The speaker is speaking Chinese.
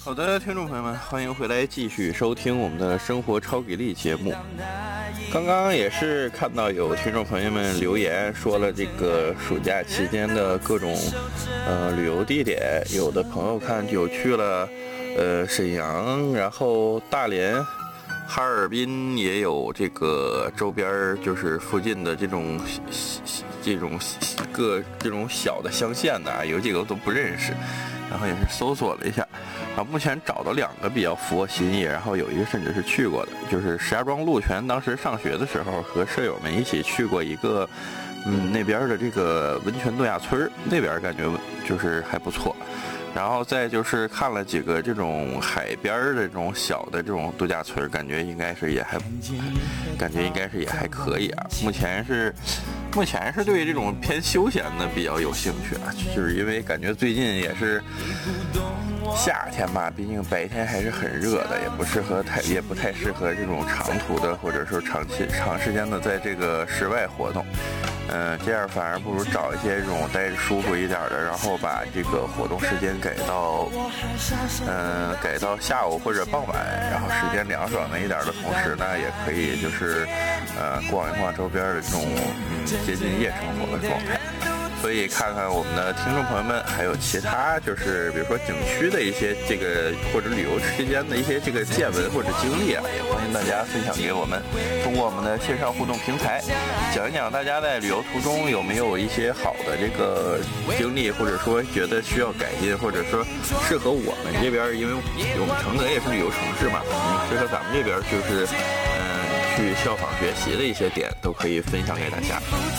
好的，听众朋友们，欢迎回来继续收听我们的生活超给力节目。刚刚也是看到有听众朋友们留言说了这个暑假期间的各种旅游地点，有的朋友看有去了沈阳，然后大连、哈尔滨也有这个周边就是附近的这种小的乡县的，有几个都不认识，然后也是搜索了一下。目前找到2个比较符合心意，然后有一个甚至是去过的，就是石家庄鹿泉。当时上学的时候和舍友们一起去过一个，那边的这个温泉度假村，那边感觉就是还不错。然后再就是看了几个这种海边的这种小的这种度假村，感觉应该是也还可以啊。目前是对这种偏休闲的比较有兴趣啊，就是因为感觉最近也是夏天嘛，毕竟白天还是很热的，也不太适合这种长途的或者说长时间的在这个室外活动。这样反而不如找一些这种待着舒服一点的，然后把这个活动时间改到下午或者傍晚，然后时间凉爽的一点的同时呢，也可以就是逛一逛周边的这种接近夜生活的状态。所以看看我们的听众朋友们，还有其他就是比如说景区的一些这个或者旅游期间的一些这个见闻或者经历啊，也欢迎大家分享给我们，通过我们的线上互动平台讲一讲大家在旅游途中有没有一些好的这个经历，或者说觉得需要改进，或者说适合我们这边，因为我们承德也是旅游城市嘛，适合咱们这边就是去效仿学习的一些点都可以分享给大家。